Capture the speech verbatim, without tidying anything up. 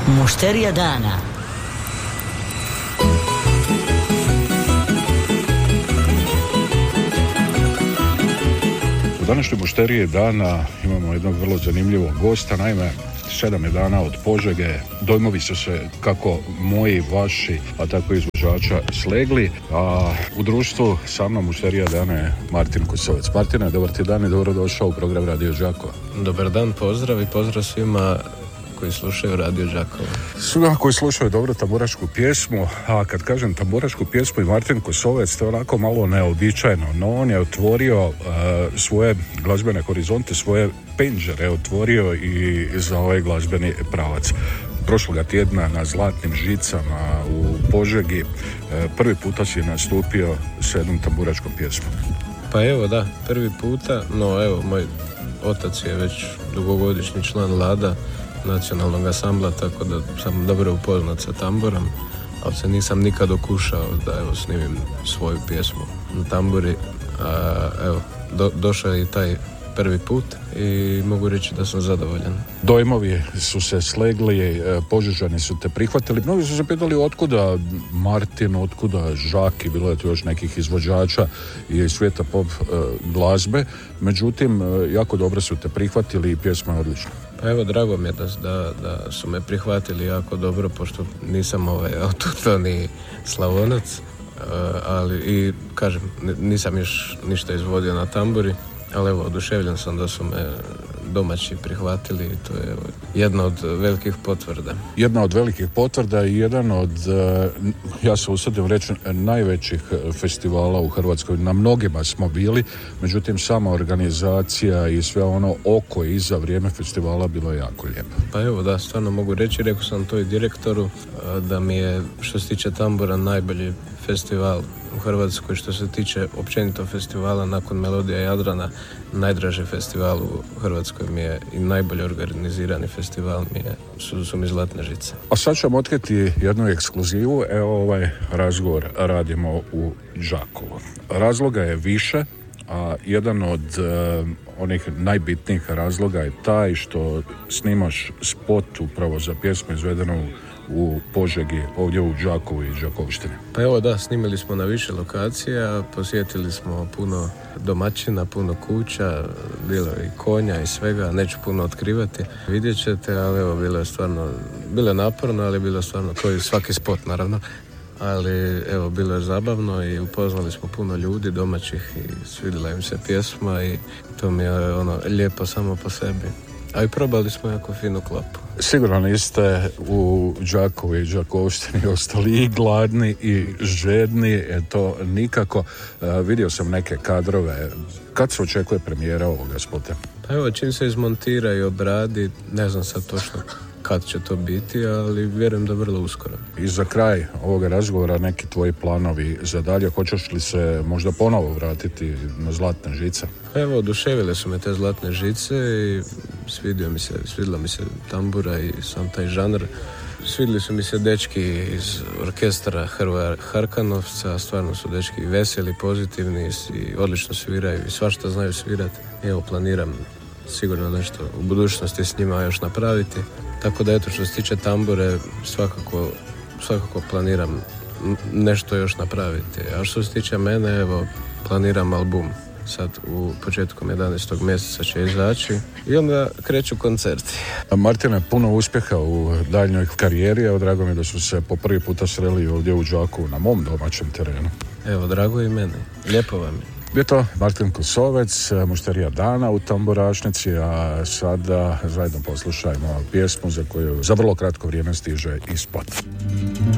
Mušterija dana. U današnjoj mušteriji dana imamo jednog vrlo zanimljivog gosta. Naime, sedam je dana od Požege. Dojmovi su se kako moji, vaši, a tako i izvođača slegli. A u društvu sa mnom mušterija dana je Martin Kosovec. Martine, dobar ti dan i dobrodošao u program Radio Đakovo. Dobar dan, pozdrav i pozdrav svima koji slušaju Radio Đakovo. Svima koji slušaju dobro tamburašku pjesmu, a kad kažem tamburašku pjesmu i Martin Kosovec, to je onako malo neobičajno, no on je otvorio uh, svoje glazbene horizonte, svoje penđere otvorio i za ovaj glazbeni pravac. Prošloga tjedna na Zlatnim žicama u Požegi uh, prvi puta si nastupio s jednom tamburačkom pjesmom. Pa evo da, prvi puta, no evo, moj otac je već dugogodišnji član Lada nacionalnog ansambla, tako da sam dobro upoznat sa tamburom, ali se nisam nikad okušao da evo snimim svoju pjesmu na tamburi. A, evo, do, došao je i taj prvi put i mogu reći da sam zadovoljan. Dojmovi su se slegli, Požežani su te prihvatili. Mnogi su se pitali otkuda Martin, otkuda Žaki, bilo je tu još nekih izvođača i svijeta pop e, glazbe. Međutim, jako dobro su te prihvatili i pjesma je odlična. Pa evo, drago mi je da, da, da su me prihvatili jako dobro, pošto nisam ovaj autohtoni Slavonac, ali i kažem, nisam još ništa izvodio na tamburi, ali evo, oduševljen sam da su me domaći prihvatili i to je evo, jedna od velikih potvrda. Jedna od velikih potvrda i jedan od, ja se usudim reći, najvećih festivala u Hrvatskoj. Na mnogima smo bili, međutim sama organizacija i sve ono oko i za vrijeme festivala bilo je jako lijepo. Pa evo da, stvarno mogu reći, rekao sam to i direktoru, da mi je što se tiče tambura najbolji festival u Hrvatskoj, što se tiče općenito festivala nakon Melodija Jadrana, najdraži festival u Hrvatskoj mi je i najbolje organizirani festival mi je, su, su mi Zlatne žice. A sad ćemo otkriti jednu ekskluzivu, evo ovaj razgovor radimo u Đakovu. Razloga je više, a jedan od uh, onih najbitnijih razloga je taj što snimaš spot upravo za pjesmu izvedenu u Požegi, ovdje u Đakovu i Đakovštini. Pa evo da, snimili smo na više lokacija, posjetili smo puno domaćina, puno kuća, bilo i konja i svega, neću puno otkrivati. Vidjet ćete, ali evo, bilo je stvarno, bilo je naporno, ali bilo je stvarno, kao i svaki spot naravno, ali evo, bilo je zabavno i upoznali smo puno ljudi domaćih i svidjela im se pjesma i to mi je ono lijepo samo po sebi. A i probali smo jako finu klapu. Sigurno niste u Đakovu i Đakovštini ostali i gladni i žedni, je to nikako. Uh, vidio sam neke kadrove. Kad se očekuje premijera ovoga spota? Pa evo, čim se izmontira i obradi, ne znam sad točno kad će to biti, ali vjerujem da vrlo uskoro. I za kraj ovoga razgovora neki tvoji planovi za dalje, hoćeš li se možda ponovo vratiti na Zlatne žice? Evo, oduševile su me te Zlatne žice i svidio mi se, svidila mi se tambura i sam taj žanr. Svidili su mi se dečki iz orkestra Hrvoja Harkanovca, stvarno su dečki veseli, pozitivni i odlično sviraju i svašta znaju svirati. Evo, planiram sigurno nešto u budućnosti s njima još napraviti. Tako da eto, što se tiče tambure, svakako, svakako planiram nešto još napraviti. A što se tiče mene, evo, planiram album. Sad u početkom jedanaestog mjeseca će izaći i onda kreću koncerti. Martine, puno uspjeha u daljnjoj karijeri. Evo, drago mi je da su se po prvi puta sreli ovdje u Đakovu na mom domaćem terenu. Evo, drago i meni. Lijepo vam je. Bio to Martin Kosovec, mušterija dana u tamburašnici, a sada zajedno poslušajmo pjesmu za koju za vrlo kratko vrijeme stiže i spot.